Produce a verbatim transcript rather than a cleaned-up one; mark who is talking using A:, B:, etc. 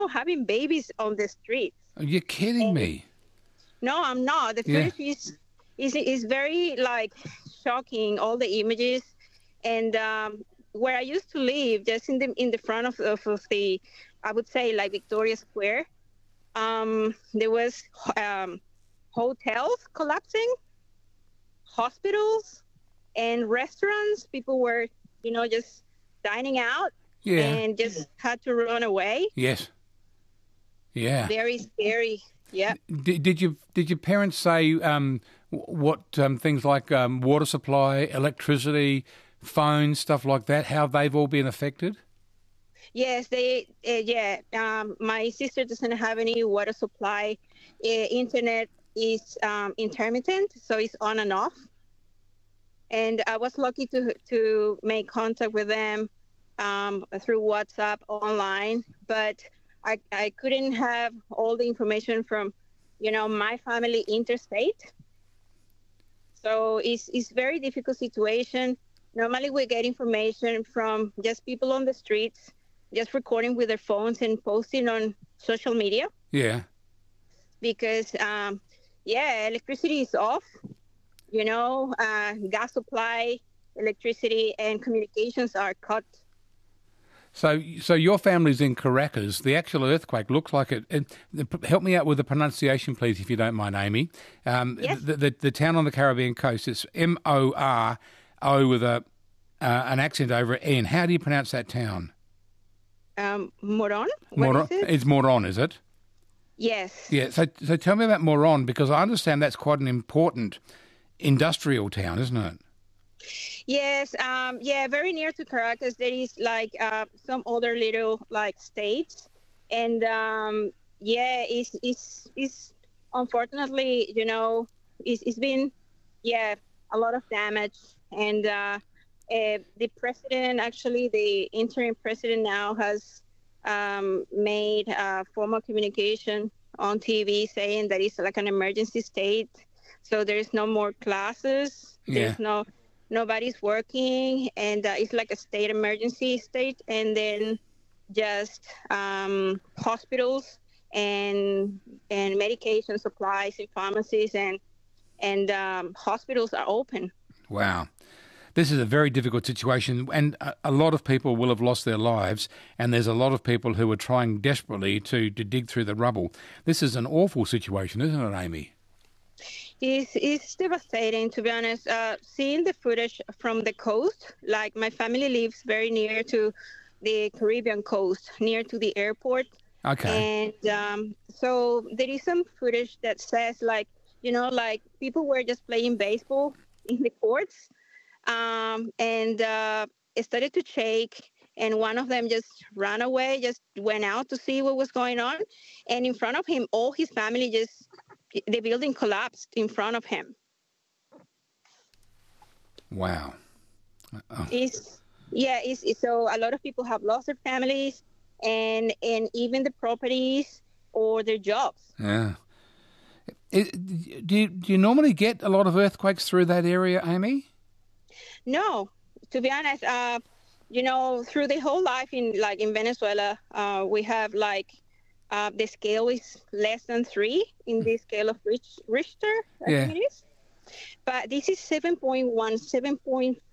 A: having babies on the streets.
B: Are you kidding
A: And
B: me?
A: no, I'm not. The
B: Yeah.
A: footage is is is very like shocking. All the images, and um, where I used to live, just in the in the front of, of, of the, I would say like Victoria Square. Um, there was um, hotels collapsing, hospitals, and restaurants. People were, you know, just dining out
B: Yeah.
A: and just had to run away.
B: Yes. Yeah.
A: Very scary. Yeah.
B: Did, did you did your parents say um, wh- what um, things like um, water supply, electricity, phones, stuff like that? How they've all been affected?
A: Yes, they, uh, yeah. Um, my sister doesn't have any water supply. Uh, internet is um, intermittent, so it's on and off. And I was lucky to to make contact with them um, through WhatsApp online, but I, I couldn't have all the information from, you know, my family interstate. So it's it's very difficult situation. Normally we get information from just people on the streets, just recording with their phones and posting on social media
B: Yeah.
A: because, um, yeah, electricity is off. You know, uh, gas supply, electricity, and communications are cut.
B: So, so your family's in Caracas. The actual earthquake looks like it. it the- help me out with the pronunciation, please, if you don't mind, Amy. Um,
A: Yes.
B: the, the the town on the Caribbean coast. It's M O R O with a uh, an accent over N. How do you pronounce that town?
A: Um, Moron, what
B: Moron.
A: is it?
B: It's Moron, is it?
A: Yes.
B: Yeah. So, so tell me about Moron because I understand that's quite an important industrial town, isn't it?
A: Yes, um, yeah, very near to Caracas. There is like uh, some other little like states, and um, yeah, it's it's it's unfortunately, you know, it's it's been yeah a lot of damage, and uh, uh, the president actually the interim president now has um, made uh, formal communication on T V saying that it's like an emergency state, so there is no more classes.
B: Yeah.
A: There's no nobody's working, and uh, it's like a state emergency state, and then just um, hospitals and and medication supplies and pharmacies and and um, hospitals are open.
B: Wow. This is a very difficult situation, and a, a lot of people will have lost their lives, and there's a lot of people who are trying desperately to, to dig through the rubble. This is an awful situation, isn't it, Amy?
A: It's, it's devastating, to be honest. Uh, seeing the footage from the coast, like my family lives very near to the Caribbean coast, near to the airport.
B: Okay.
A: And um, so there is some footage that says, like, you know, like people were just playing baseball in the courts, um, and uh, it started to shake. And one of them just ran away, just went out to see what was going on. And in front of him, all his family just, the building collapsed in front of him.
B: Wow. Oh.
A: It's, yeah, it's, it's, so a lot of people have lost their families and and even the properties or their jobs.
B: Yeah. It, do, you, do you normally get a lot of earthquakes through that area, Amy?
A: No, to be honest, uh, you know, through the whole life in like in Venezuela, uh, we have like uh, the scale is less than three in the scale of Rich, Richter, I
B: Yeah.
A: think it is. But this is seven point one, seven point